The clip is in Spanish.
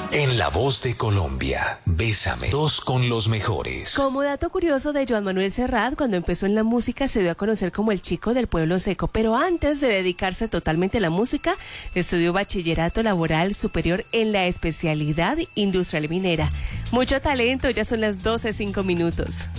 En La Voz de Colombia, Bésame, dos con los mejores. Como dato curioso de Joan Manuel Serrat, cuando empezó en la música se dio a conocer como el chico del pueblo seco, pero antes de dedicarse totalmente a la música, estudió bachillerato laboral superior en la especialidad industrial minera. Mucho talento, ya son las 12:05.